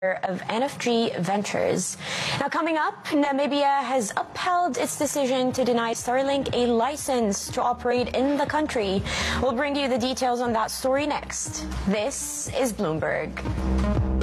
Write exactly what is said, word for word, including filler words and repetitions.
of N F G Ventures. Now coming up, Namibia has upheld its decision to deny Starlink a license to operate in the country. We'll bring you the details on that story next. This is Bloomberg.